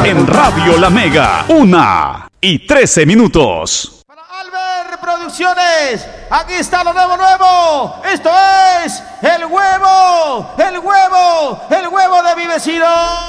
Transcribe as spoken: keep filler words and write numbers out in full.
En Radio La Mega, una y trece minutos. Para Albert Producciones, aquí está lo nuevo, nuevo. Esto es el huevo, el huevo, el huevo de mi vecino.